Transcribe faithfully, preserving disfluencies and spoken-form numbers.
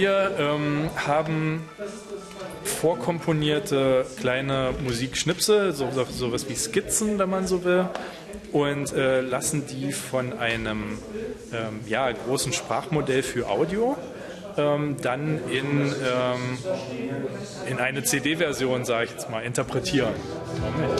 Wir ähm, haben vorkomponierte kleine Musikschnipsel, so, so, sowas wie Skizzen, wenn man so will, und äh, lassen die von einem ähm, ja, großen Sprachmodell für Audio ähm, dann in, ähm, in eine C D-Version, sage ich jetzt mal, interpretieren.